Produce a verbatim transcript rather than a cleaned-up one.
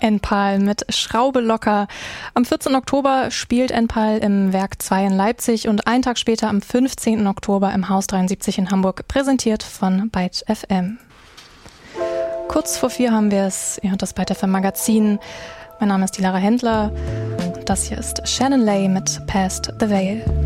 Enpal mit Schraube locker. Am vierzehnten Oktober spielt Enpal im Werk zwei in Leipzig und einen Tag später am fünfzehnten Oktober im Haus dreiundsiebzig in Hamburg, präsentiert von Byte F M. Kurz vor vier haben wir es, ihr hört das Byte F M Magazin. Mein Name ist die Lara Händler und das hier ist Shannon Lay mit Past the Veil.